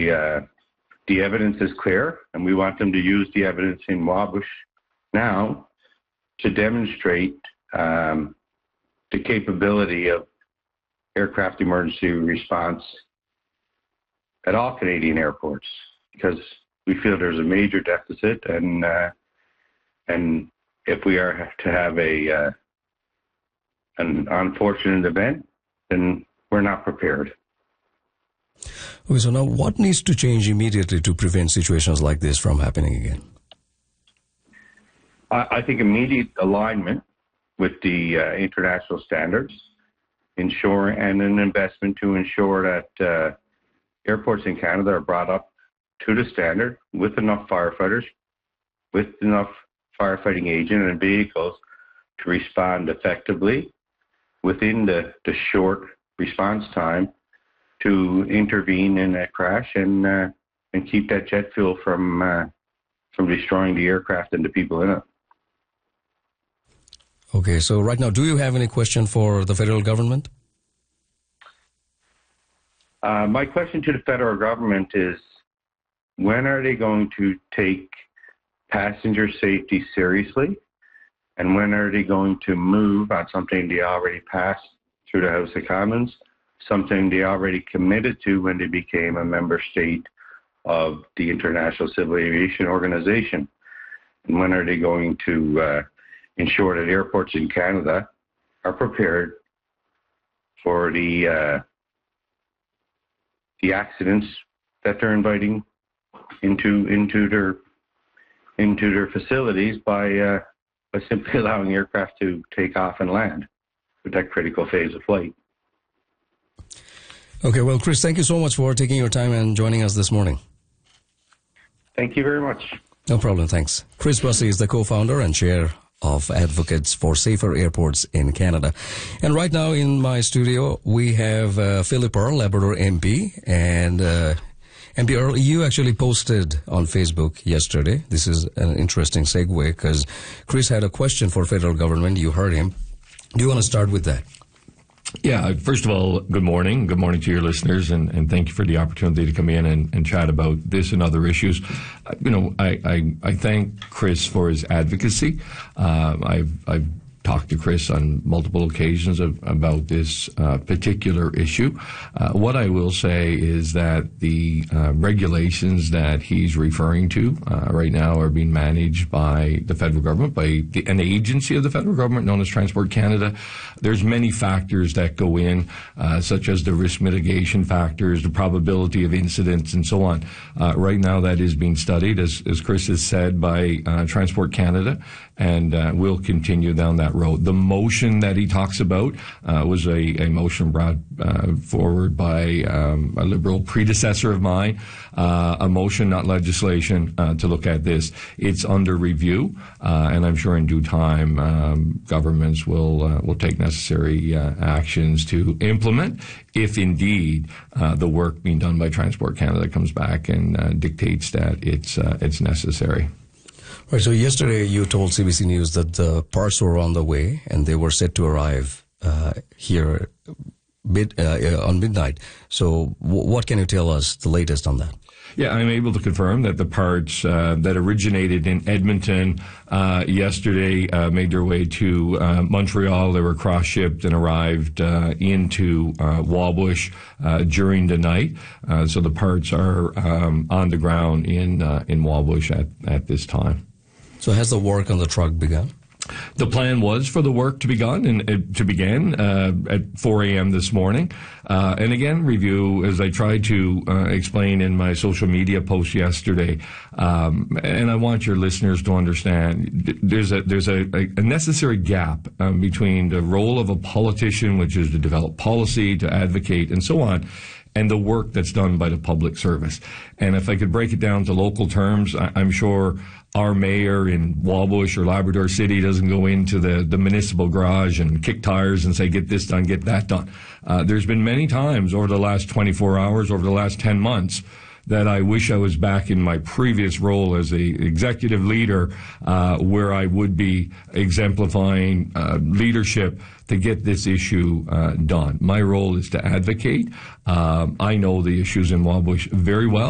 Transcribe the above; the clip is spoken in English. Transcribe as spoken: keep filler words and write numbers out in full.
the uh, the evidence is clear, and we want them to use the evidence in Wabush now to demonstrate um, the capability of aircraft emergency response at all Canadian airports, because we feel there's a major deficit, and uh, and if we are to have a uh, an unfortunate event, then we're not prepared. Okay, so now what needs to change immediately to prevent situations like this from happening again? I, I think immediate alignment with the uh, international standards, ensure and an investment to ensure that uh, airports in Canada are brought up to the standard with enough firefighters, with enough firefighting agent and vehicles to respond effectively within the, the short response time to intervene in that crash and uh, and keep that jet fuel from uh, from destroying the aircraft and the people in it. Okay, so right now, do you have any question for the federal government? Uh, my question to the federal government is, when are they going to take passenger safety seriously? And when are they going to move on something they already passed through the House of Commons, something they already committed to when they became a member state of the International Civil Aviation Organization? And when are they going to uh, ensure that airports in Canada are prepared for the uh, the accidents that they're inviting into into their into their facilities by uh, by simply allowing aircraft to take off and land with that critical phase of flight? Okay, well, Chris, thank you so much for taking your time and joining us this morning. Thank you very much. No problem, thanks. Chris Bussey is the co-founder and chair of Advocates for Safer Airports in Canada. And right now in my studio, we have uh, Philip Earle, Labrador M P. And uh, M P Earle, you actually posted on Facebook yesterday. This is an interesting segue because Chris had a question for federal government. You heard him. Do you want to start with that? Yeah, first of all, good morning. Good morning to your listeners, and, and thank you for the opportunity to come in and, and chat about this and other issues. Uh, you know, I, I, I thank Chris for his advocacy. Uh, I've, I've talked to Chris on multiple occasions of, about this uh, particular issue. Uh, what I will say is that the uh, regulations that he's referring to uh, right now are being managed by the federal government, by the, an agency of the federal government known as Transport Canada. There's many factors that go in, uh, such as the risk mitigation factors, the probability of incidents, and so on. Uh, right now that is being studied, as, as Chris has said, by uh, Transport Canada, and uh, we'll continue down that road. The motion that he talks about uh, was a, a motion brought uh, forward by um, a Liberal predecessor of mine, uh, a motion, not legislation, uh, to look at this. It's under review, uh, and I'm sure in due time um, governments will uh, will take necessary uh, actions to implement, if indeed uh, the work being done by Transport Canada comes back and uh, dictates that it's uh, it's necessary. Right, so yesterday you told C B C News that the parts were on the way and they were set to arrive uh, here mid, uh, on midnight. So w- what can you tell us the latest on that? Yeah, I'm able to confirm that the parts uh, that originated in Edmonton uh, yesterday uh, made their way to uh, Montreal. They were cross-shipped and arrived uh, into uh, Wabush uh, during the night. Uh, so the parts are um, on the ground in uh, in Wabush at, at this time. So has the work on the truck begun? The plan was for the work to begin and uh, to begin uh, at four a.m. this morning, uh, and again review as I tried to uh, explain in my social media post yesterday. Um, and I want your listeners to understand there's a there's a, a necessary gap um, between the role of a politician, which is to develop policy, to advocate, and so on, and the work that's done by the public service. And if I could break it down to local terms, I, I'm sure our mayor in Wabush or Labrador City doesn't go into the, the municipal garage and kick tires and say, get this done, get that done. Uh, there's been many times over the last twenty-four hours, over the last ten months, that I wish I was back in my previous role as a executive leader, uh, where I would be exemplifying uh, leadership to get this issue uh, done. My role is to advocate. Um, I know the issues in Wabush very well.